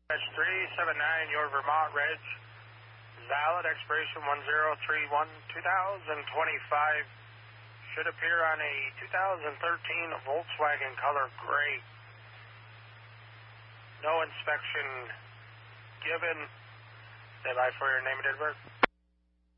Reg 379, your Vermont Reg. Valid, expiration 1031, 2025. Should appear on a 2013 Volkswagen color gray. No inspection given. Say bye for your name and date of birth.